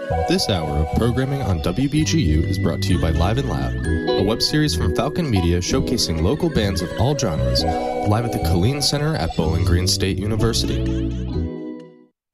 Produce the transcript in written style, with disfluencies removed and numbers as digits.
This hour of programming on WBGU is brought to you by Live and Loud, a web series from Falcon Media showcasing local bands of all genres, live at the Killeen Center at Bowling Green State University.